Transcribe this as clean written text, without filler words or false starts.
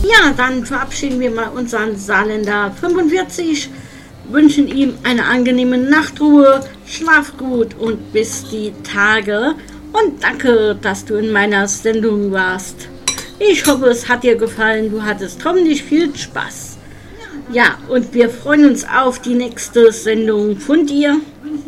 Ja, dann verabschieden wir mal unseren Saarländer 45, wünschen ihm eine angenehme Nachtruhe, schlaf gut und bis die Tage. Und danke, dass du in meiner Sendung warst. Ich hoffe, es hat dir gefallen. Du hattest hoffentlich viel Spaß. Ja, und wir freuen uns auf die nächste Sendung von dir.